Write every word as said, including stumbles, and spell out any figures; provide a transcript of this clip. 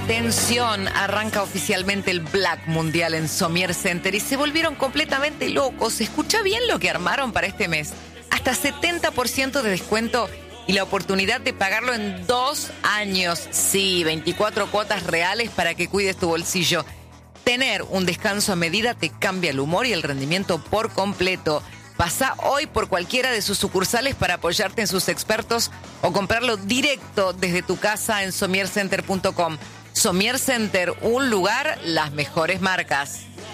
Atención, arranca oficialmente el Black Mundial en Somier Center y se volvieron completamente locos. Escucha bien lo que armaron para este mes. Hasta setenta por ciento de descuento y la oportunidad de pagarlo en dos años. Sí, veinticuatro cuotas reales para que cuides tu bolsillo. Tener un descanso a medida te cambia el humor y el rendimiento por completo. Pasa hoy por cualquiera de sus sucursales para apoyarte en sus expertos o comprarlo directo desde tu casa en somier center punto com. Somier Center, un lugar, las mejores marcas.